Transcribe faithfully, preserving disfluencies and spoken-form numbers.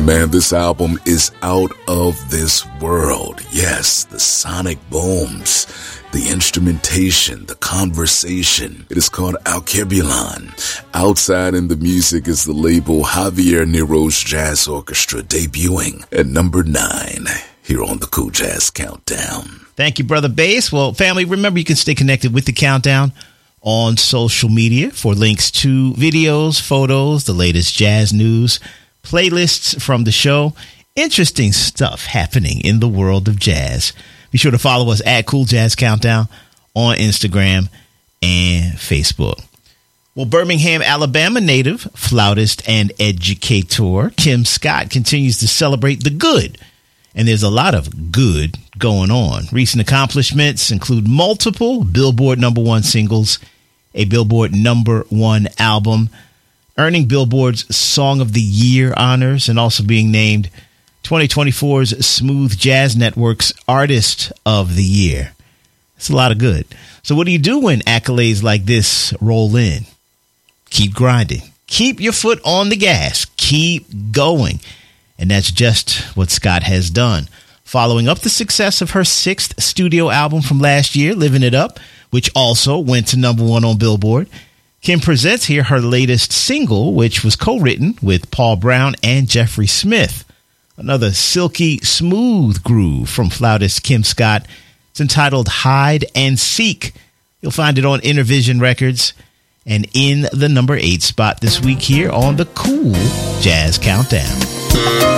Man, this album is out of this world. Yes, the sonic booms, the instrumentation, the conversation. It is called Alkebulan. Outside in the music is the label Javier Nero's Jazz Orchestra, debuting at number nine here on the Cool Jazz Countdown. Thank you, Brother Bass. Well, family, remember you can stay connected with the Countdown on social media for links to videos, photos, the latest jazz news, playlists from the show, interesting stuff happening in the world of jazz. Be sure to follow us at Cool Jazz Countdown on Instagram and Facebook. Well, Birmingham, Alabama native, flautist, and educator Kim Scott continues to celebrate the good. And there's a lot of good going on. Recent accomplishments include multiple Billboard number one singles, a Billboard number one album, earning Billboard's Song of the Year honors, and also being named twenty twenty-four's Smooth Jazz Network's Artist of the Year. It's a lot of good. So what do you do when accolades like this roll in? Keep grinding. Keep your foot on the gas. Keep going. And that's just what Scott has done. Following up the success of her sixth studio album from last year, Living It Up, which also went to number one on Billboard, Kim presents here her latest single, which was co-written with Paul Brown and Jeffrey Smith. Another silky, smooth groove from flautist Kim Scott. It's entitled Hide and Seek. You'll find it on Intervision Records and in the number eight spot this week here on the Cool Jazz Countdown.